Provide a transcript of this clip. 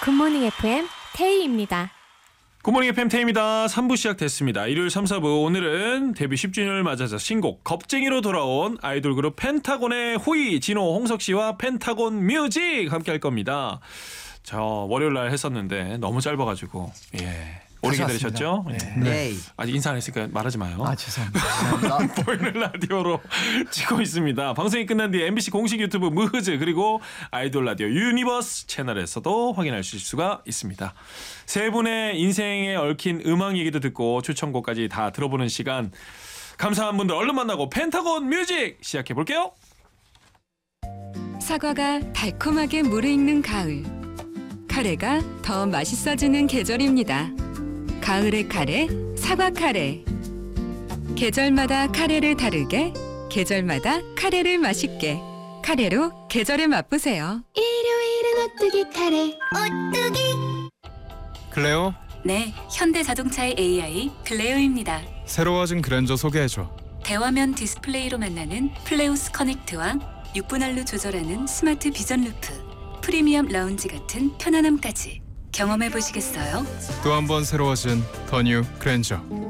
굿모닝 FM 태희입니다. 굿모닝 FM 태희입니다. 3부 시작됐습니다. 일요일 3, 4부 오늘은 데뷔 10주년을 맞아서 신곡 겁쟁이로 돌아온 아이돌 그룹 펜타곤의 호이, 진호, 홍석 씨와 펜타곤 뮤직 함께 할 겁니다. 저 월요일 날 했었는데 너무 짧아가지고 오래 기다리셨죠? 네. 아직 인사 안 했으니까 말하지 마요. 죄송합니다. 보이는 라디오로 찍고 있습니다. 방송이 끝난 뒤 MBC 공식 유튜브 무흐즈 그리고 아이돌 라디오 유니버스 채널에서도 확인하실 수가 있습니다. 세 분의 인생에 얽힌 음악 얘기도 듣고 추천곡까지 다 들어보는 시간. 감사한 분들 얼른 만나고 펜타곤 뮤직 시작해 볼게요. 사과가 달콤하게 무르익는 가을. 카레가 더 맛있어지는 계절입니다. 가을의 카레, 사과 카레. 계절마다 카레를 다르게, 계절마다 카레를 맛있게. 카레로 계절을 맛보세요. 일요일은 오뚜기 카레 오뚜기. 클레오, 네, 현대자동차의 AI 클레오입니다. 새로워진 그랜저 소개해줘. 대화면 디스플레이로 만나는 플레우스 커넥트와 6분할로 조절하는 스마트 비전 루프, 프리미엄 라운지 같은 편안함까지 경험해 보시겠어요? 또 한 번 새로워진 더 뉴 그랜저.